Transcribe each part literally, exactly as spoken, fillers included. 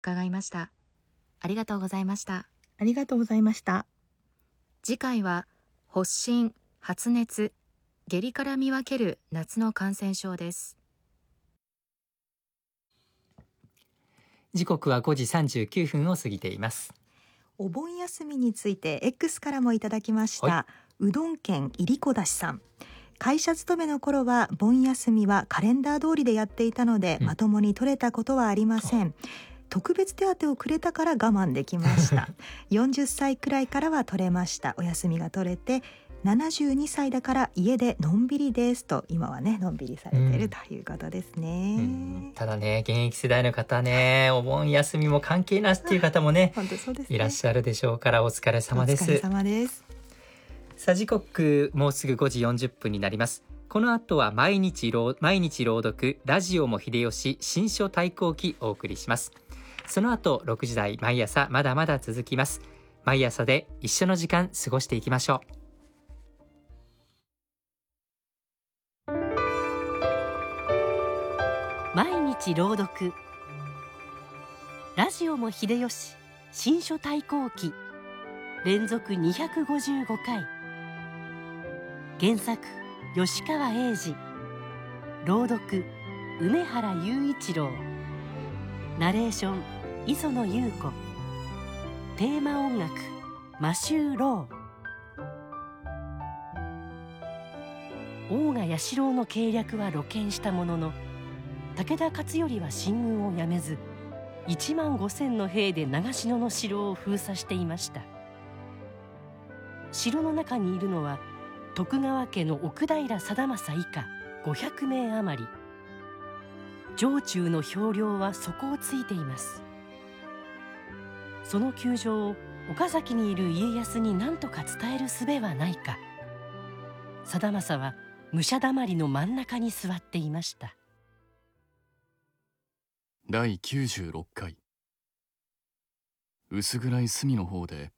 伺いました。ありがとうございました。 ありがとうございました。 次回は発疹、発熱、下痢から見分ける夏の感染症です。 時刻はごじさんじゅうきゅうふんを過ぎています。 お盆休みについて X からもいただきました、 はうどん県いりこだしさん。会社勤めの頃は盆休みはカレンダー通りでやっていたので、 うんまともに取れたことはありません。特別手当をくれたから我慢できましたよんじゅっさいくらいからは取れました。お休みが取れてななじゅうにさいだから家でのんびりですと、今はねのんびりされているということですね、 うん、ただね現役世代の方ね、お盆休みも関係なしっていう方もね本当そうですね、 いらっしゃるでしょうから、お疲れ様です。 お疲れ様です。 さあ時刻もうすぐごじよんじゅっぷんになります。この後は毎日朗毎日朗読ラジオも秀吉新書対抗記お送りします。その後ろくじ台毎朝まだまだ続きます。毎朝で一緒の時間過ごしていきましょう。 毎日朗読ラジオも秀吉新書対抗記連続にひゃくごじゅうごかい。原作吉川英治、朗読梅原雄一郎、ナレーション磯野優子、テーマ音楽マシュー・ロー。大賀弥四郎の計略は露見したものの、武田勝頼は進軍をやめずいちまんごせんの兵で長篠の城を封鎖していました。城の中にいるのは徳川家の奥平貞政以下ごひゃくめい余り。城中の兵糧は底をついています。その窮状を岡崎にいる家康に何とか伝える術はないか。貞政は武者だまりの真ん中に座っていました。 だいきゅうじゅうろっかい。薄暗い隅の方で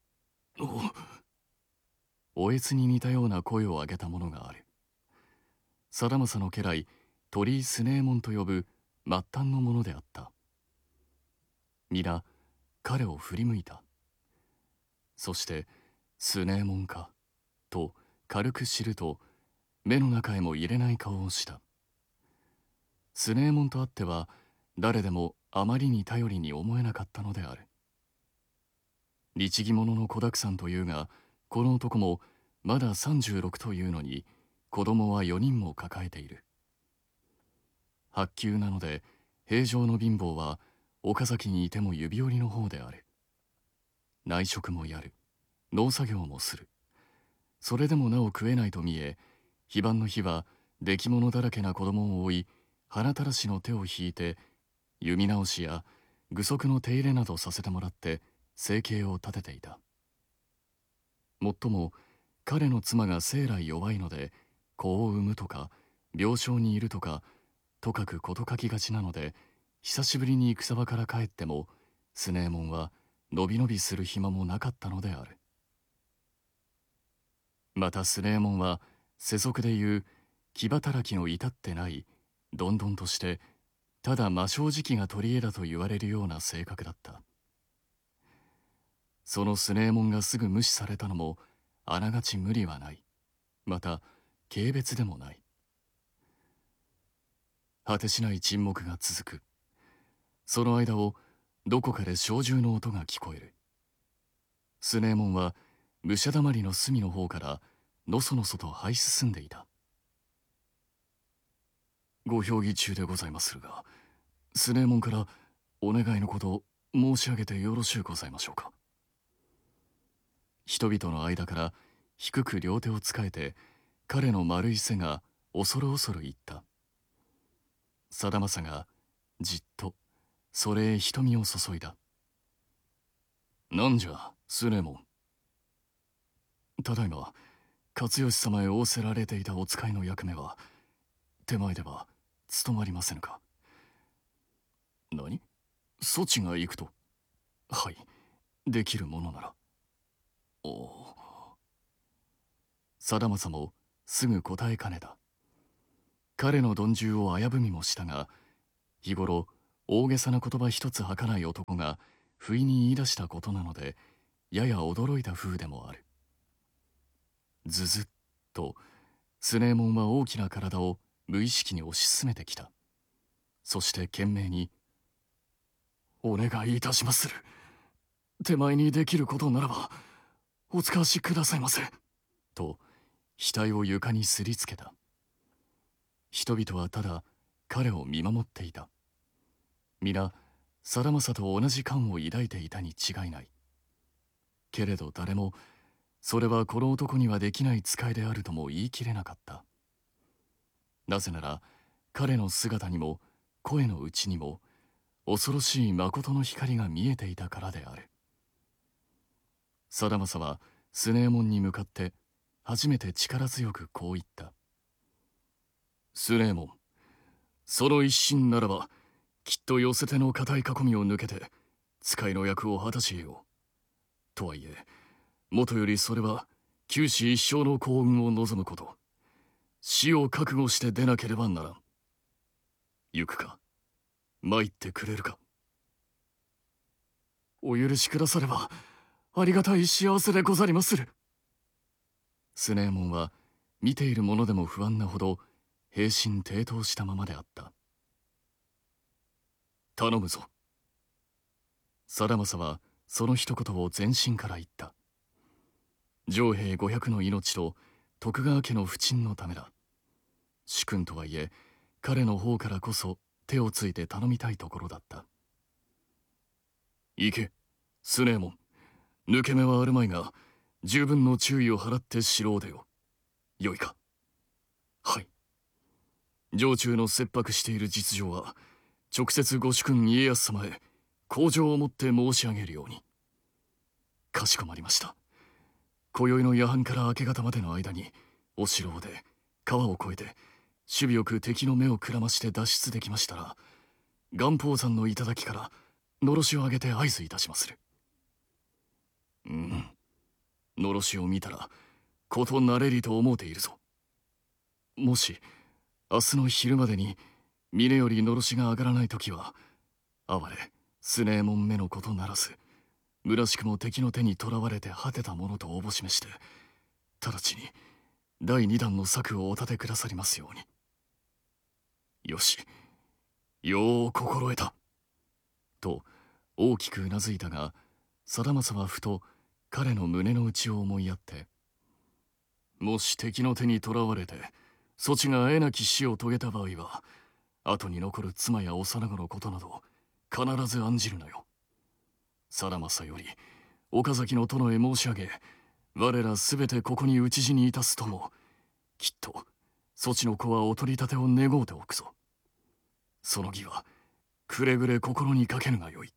おおえつに似たような声を上げたものがある。貞政の家来鳥居スネーモンと呼ぶ末端のものであった。皆彼を振り向いた。そしてスネーモンかと軽く知ると目の中へも入れない顔をした。スネーモンとあっては誰でもあまりに頼りに思えなかったのである。律儀者の子だくさんというが、この男もまださんじゅうろくというのに子供はよにんも抱えている。薄給なので平常の貧乏は岡崎にいても指折りの方である。内職もやる、農作業もする。それでもなお食えないと見え、非番の日は出来物だらけな子供を追い、鼻たらしの手を引いて弓直しや具足の手入れなどさせてもらって生計を立てていた。もっとも彼の妻が生来弱いので、子を産むとか病床にいるとかとかくこと書きがちなので、久しぶりに戦場から帰ってもスネーモンはのびのびする暇もなかったのである。またスネーモンは世俗でいう気働きの至ってないどんどんとしてただ魔性時期が取り柄だと言われるような性格だった。そのスネーモンがすぐ無視されたのもあながち無理はない。また軽蔑でもない。果てしない沈黙が続く。その間をどこかで小銃の音が聞こえる。スネーモンは武者だまりの隅の方からのそのそと這い進んでいた。ご評議中でございまするが、スネーモンからお願いのこと申し上げてよろしゅうございましょうか。人々の間から低く両手をつかえて彼の丸い背が恐る恐る言った。貞政がじっとそれへ瞳を注いだ。なんじゃスネーモン。ただいま勝義様へ仰せられていたお使いの役目は手前では務まりませぬか。何、そちが行くと。はい、できるものなら。おお。貞政もすぐ答えかねた。彼の鈍重を危ぶみもしたが、日頃大げさな言葉一つ吐かない男が不意に言い出したことなので、やや驚いた風でもある。ずずっとスネーモンは大きな体を無意識に押し進めてきた。そして懸命に「お願いいたしまする。手前にできることならばお使わしくださいませ」と額を床にすりつけた。人々はただ彼を見守っていた。皆貞政と同じ感を抱いていたに違いない。けれど誰もそれはこの男にはできない使いであるとも言い切れなかった。なぜなら彼の姿にも声の内にも恐ろしい誠の光が見えていたからである。貞政はスネーモンに向かって初めて力強くこう言った。スネーモン、その一心ならばきっと寄せ手の固い囲みを抜けて使いの役を果たしよう。とはいえもとよりそれは九死一生の幸運を望むこと。死を覚悟して出なければならん。行くか、参ってくれるか。お許しくださればありがたい幸せでござりまする。スネーモンは見ている者でも不安なほど平身低頭したままであった。頼むぞ。貞政はその一言を全身から言った。城兵ごひゃくの命と徳川家の不沈のためだ。主君とはいえ彼の方からこそ手をついて頼みたいところだった。行け、スネーモン。抜け目はあるまいが十分の注意を払って城を出よ。よいか。はい。城中の切迫している実情は直接ご主君家康様へ口上をもって申し上げるように。かしこまりました。今宵の夜半から明け方までの間にお城を出川を越えて守備よく敵の目をくらまして脱出できましたら、元宝山の頂からのろしを上げて合図いたしまする。うん、のろしを見たらことなれりと思うているぞ。もし明日の昼までに峰よりのろしが上がらないときは、哀れスネーモン目のことならず村しくも敵の手に捕らわれて果てたものとおぼしめして、直ちに第二弾の策をお立てくださりますように。よし、よう心得た。と大きくうなずいたが、貞政はふと彼の胸の内を思いやって、もし敵の手に捕らわれてそちがえなき死を遂げた場合は、後に残る妻や幼子のことなど必ず案じるなよ。貞政より岡崎の殿へ申し上げ、我らすべてここに討ち死にいたすとも、きっとそちの子はお取り立てを願うておくぞ。その儀はくれぐれ心にかけぬがよい。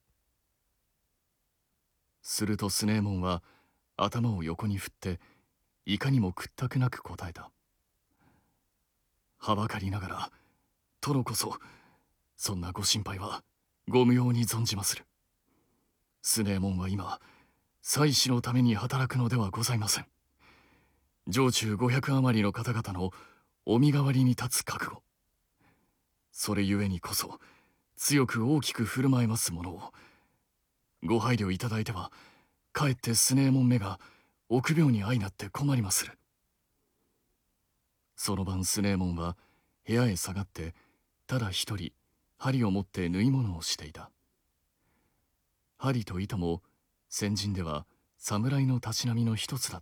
するとスネーモンは頭を横に振っていかにも屈託なく答えた。はばかりながら殿こそそんなご心配はご無用に存じまする。スネーモンは今妻子のために働くのではございません。城中ごひゃく余りの方々のお身代わりに立つ覚悟、それゆえにこそ強く大きく振る舞えますものをご配慮いただいては、かえってスネーモン目が臆病に相なって困りまする。その晩スネーモンは部屋へ下がってただ一人針を持って縫い物をしていた。針と糸も先人では侍のたしなみの一つだった。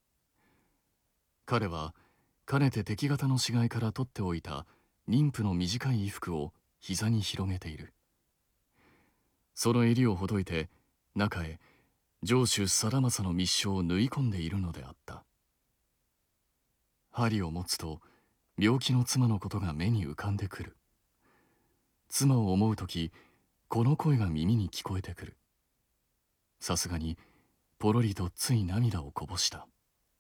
彼はかねて敵方の死骸から取っておいた妊婦の短い衣服を膝に広げている。その襟をほどいて中へ城主貞政の密書を縫い込んでいるのであった。針を持つと病気の妻のことが目に浮かんでくる。妻を思うとき、この声が耳に聞こえてくる。さすがにポロリとつい涙をこぼした。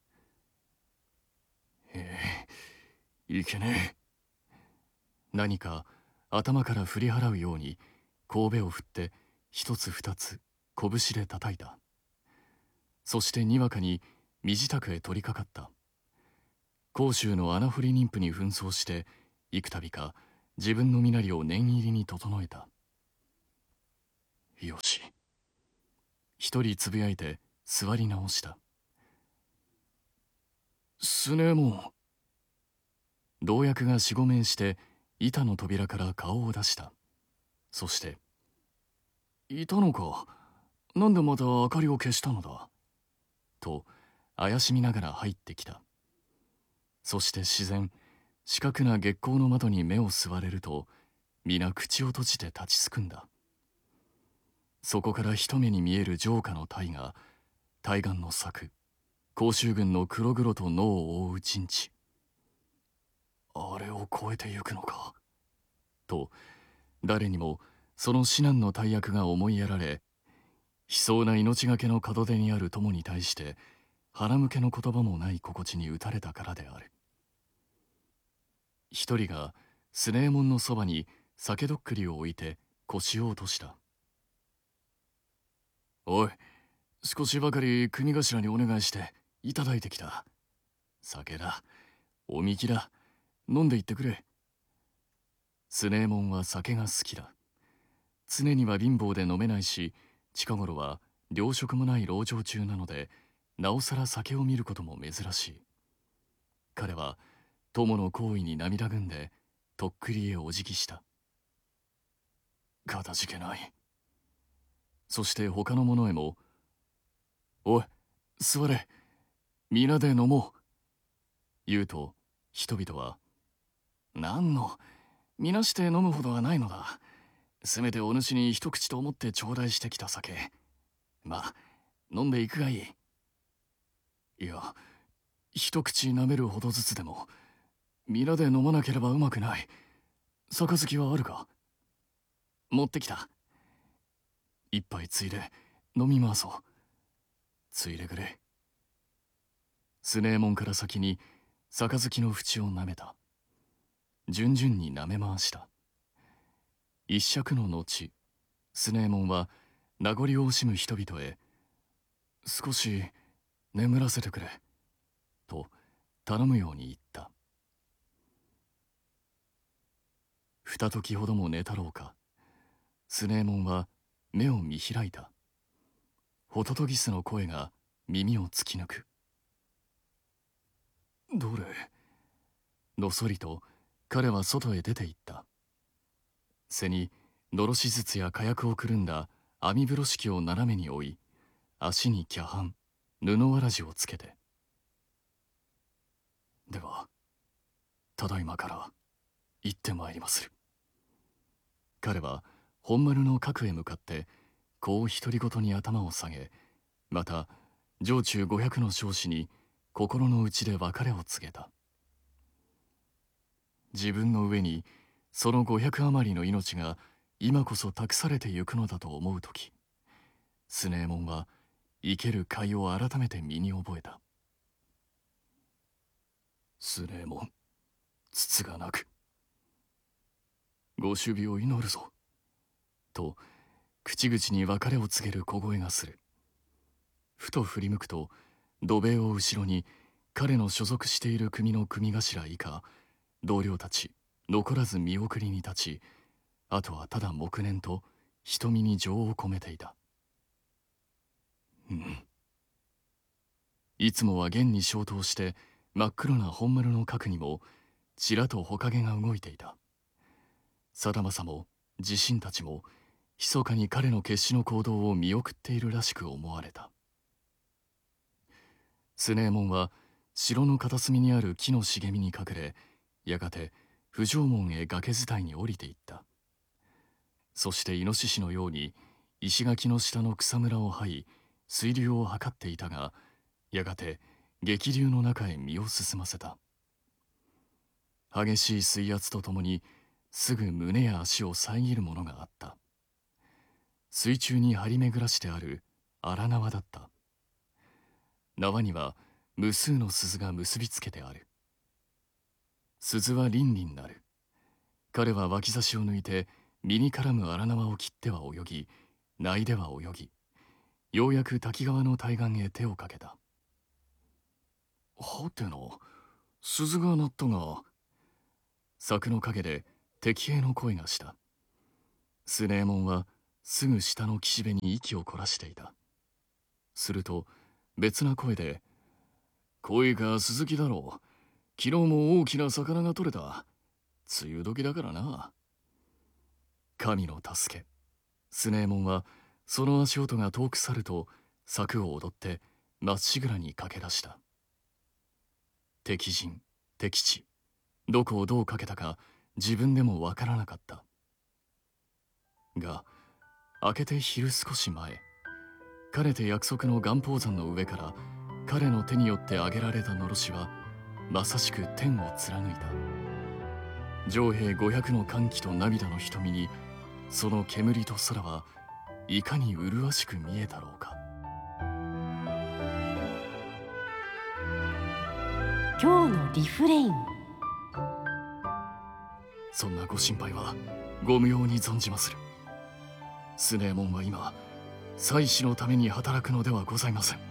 ええ、いけねえ。何か頭から振り払うように神戸を振って一つ二つ拳で叩いた。そしてにわかに身支度へ取りかかった。甲州の穴掘り妊婦に扮装して幾度か自分の身なりを念入りに整えた。 よし。一人つぶやいて座り直した。スネーモン。同役が四五面して板の扉から顔を出した。そして、いたのか。なんでまた明かりを消したのだ。と怪しみながら入ってきた。そして自然、四角な月光の窓に目を吸われると、皆口を閉じて立ちすくんだ。そこから一目に見える城下の大河、対岸の柵、甲州軍の黒々と野を覆う陣地。あれを越えてゆくのか。と、誰にもその至難の大役が思いやられ、悲壮な命がけの門出にある友に対して、腹向けの言葉もない心地に打たれたからである。一人がスネーモンのそばに酒どっくりを置いて腰を落とした。おい、少しばかり国頭にお願いしていただいてきた。酒だ、おみきだ、飲んでいってくれ。スネーモンは酒が好きだ。常には貧乏で飲めないし、近頃は糧食もない籠城中なので、なおさら酒を見ることも珍しい。彼は友の行為に涙ぐんでとっくりへお辞儀した。かたじけない。そして他の者へも、おい、座れ、皆で飲もう。言うと人々は、なんの、皆して飲むほどはないのだ。せめてお主に一口と思って頂戴してきた酒。まあ、飲んでいくがいい。いや、一口舐めるほどずつでも、皆で飲まなければうまくない。杯はあるか。持ってきた。一杯ついで飲み回そう。ついでくれ。スネーモンから先に杯の縁を舐めた。順々に舐め回した。一尺の後、スネーモンは名残を惜しむ人々へ、少し眠らせてくれ、と頼むように言った。二時ほども寝たろうか、スネーモンは目を見開いた。ホトトギスの声が耳を突き抜く。どれ。のそりと彼は外へ出て行った。背にのろし筒や火薬をくるんだ網風呂敷を斜めに置い、足にキャハン、布わらじをつけて。では、ただいまから行ってまいりまする。彼は本丸の核へ向かってこう独り言に頭を下げ、また城中五百の将士に心の内で別れを告げた。自分の上にその五百余りの命が今こそ託されてゆくのだと思うとき、スネーモンは生ける甲斐を改めて身に覚えた。スネーモン、つつがなく。ご守備を祈るぞ。と、口々に別れを告げる小声がする。ふと振り向くと、土塀を後ろに彼の所属している組の組頭以下、同僚たち、残らず見送りに立ち、あとはただ黙念と瞳に情を込めていた。うん。いつもは現に消灯して真っ黒な本丸の核にもちらとほかげが動いていた。貞政も自身たちも密かに彼の決死の行動を見送っているらしく思われた。スネーモンは城の片隅にある木の茂みに隠れ、やがて不条門へ崖伝いに降りていった。そしてイノシシのように石垣の下の草むらを這い水流を測っていたが、やがて激流の中へ身を進ませた。激しい水圧とともにすぐ胸や足を遮るものがあった。水中に張り巡らしてある荒縄だった。縄には無数の鈴が結びつけてある。鈴は凛々なる。彼は脇差しを抜いて身に絡む荒縄を切っては泳ぎ、泣いでは泳ぎ、ようやく滝川の対岸へ手をかけた。はてな、鈴が鳴ったが。柵の陰で敵兵の声がした。スネーモンはすぐ下の岸辺に息を凝らしていた。すると別な声で、声が鈴木だろう。昨日も大きな魚が取れた。梅雨時だからな。神の助け。スネーモンはその足音が遠く去ると柵を踊ってまっしぐらに駆け出した。敵陣、敵地、どこをどうかけたか自分でもわからなかった。が、明けて昼少し前、かねて約束の元宝山の上から彼の手によって挙げられたのろしはまさしく天を貫いた。城兵五百の歓喜と涙の瞳にその煙と空はいかに麗しく見えたろうか。 今日のリフレイン。 そんなご心配はご無用に存じまする。スネーモンは今妻子のために働くのではございません。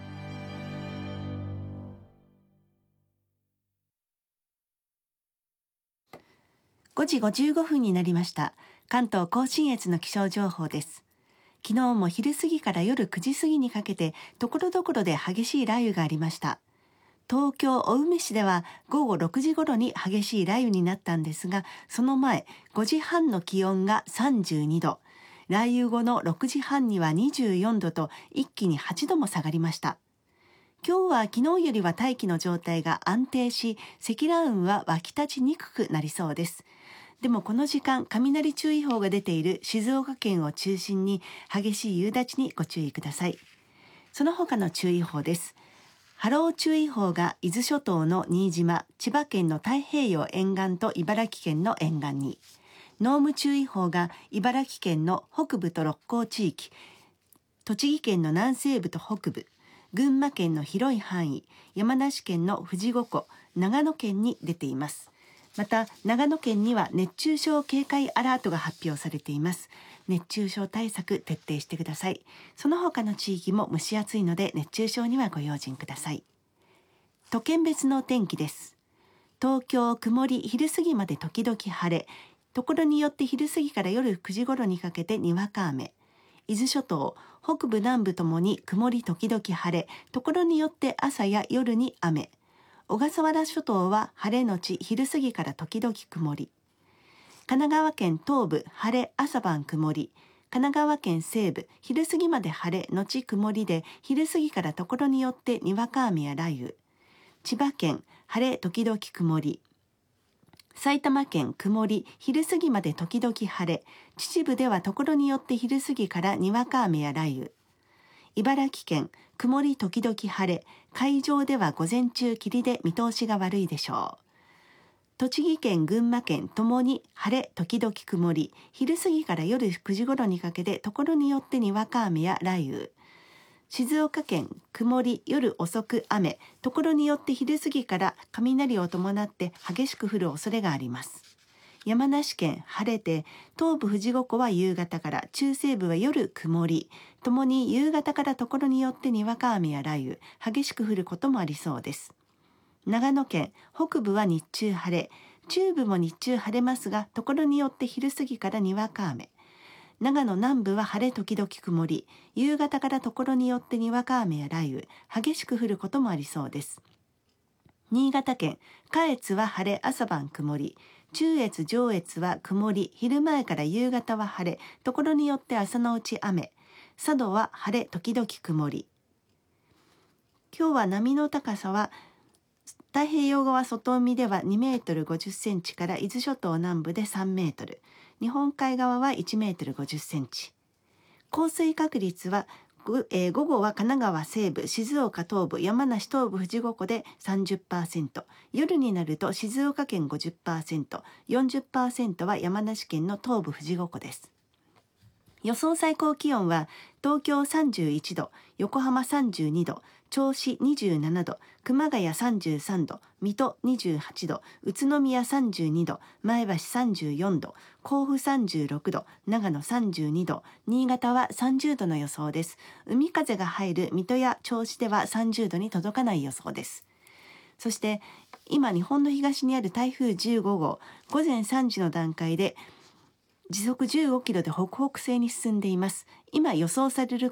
ごじごじゅうごふんになりました。関東甲信越の気象情報です。昨日も昼過ぎから夜くじ過ぎにかけてところどころで激しい雷雨がありました。東京青梅市では午後ろくじ頃に激しい雷雨になったんですが、その前ごじはんの気温がさんじゅうにど、雷雨後のろくじはんにはにじゅうよんどと一気にはちども下がりました。今日は昨日よりは大気の状態が安定し、積乱雲は湧き立ちにくくなりそうです。でもこの時間、雷注意報が出ている静岡県を中心に激しい夕立にご注意ください。その他の注意報です。波浪注意報が伊豆諸島の新島、千葉県の太平洋沿岸と茨城県の沿岸に、濃霧注意報が茨城県の北部と六甲地域、栃木県の南西部と北部、群馬県の広い範囲、山梨県の富士五湖、長野県に出ています。また長野県には熱中症警戒アラートが発表されています。熱中症対策徹底してください。その他の地域も蒸し暑いので熱中症にはご用心ください。都県別のお天気です。東京曇り、昼過ぎまで時々晴れ、ところによって昼過ぎから夜くじ頃にかけてにわか雨。伊豆諸島北部南部ともに曇り時々晴れ、ところによって朝や夜に雨。小笠原諸島は晴れのち昼過ぎから時々曇り。神奈川県東部晴れ朝晩曇り。神奈川県西部昼過ぎまで晴れのち曇りで、昼過ぎからところによってにわか雨や雷雨。千葉県晴れ時々曇り。埼玉県曇り、昼過ぎまで時々晴れ。秩父ではところによって昼過ぎからにわか雨や雷雨。茨城県曇り時々晴れ、海上では午前中霧で見通しが悪いでしょう。栃木県群馬県ともに晴れ時々曇り、昼過ぎから夜くじ頃にかけてところによってにわか雨や雷雨。静岡県曇り、夜遅く雨、ところによって昼過ぎから雷を伴って激しく降る恐れがあります。山梨県晴れて、東部富士五湖は夕方から、中西部は夜曇り、ともに夕方からところによってにわか雨や雷雨、激しく降ることもありそうです。長野県北部は日中晴れ、中部も日中晴れますが、ところによって昼過ぎからにわか雨。長野南部は晴れ時々曇り、夕方からところによってにわか雨や雷雨、激しく降ることもありそうです。新潟県下越は晴れ朝晩曇り、中越上越は曇り、昼前から夕方は晴れ、ところによって朝のうち雨。佐渡は晴れ時々曇り。今日は波の高さは太平洋側外海ではにメートルごじゅっセンチから伊豆諸島南部でさんメートル、日本海側はいちメートルごじゅっセンチ。降水確率はえー、午後は神奈川西部、静岡東部、山梨東部富士五湖で さんじゅっパーセント、夜になると静岡県 ごじゅっパーセント、よんじゅっパーセント は山梨県の東部富士五湖です。予想最高気温は東京さんじゅういちど、横浜さんじゅうにど、銚子にじゅうななど、熊谷さんじゅうさんど、水戸にじゅうはちど、宇都宮さんじゅうにど、前橋さんじゅうよんど、甲府さんじゅうろくど、長野さんじゅうにど、新潟はさんじゅうどの予想です。海風が入る水戸や銚子ではさんじゅうどに届かない予想です。そして今日本の東にある台風じゅうごごう、午前さんじの段階で時速じゅうごキロで北北西に進んでいます。今予想される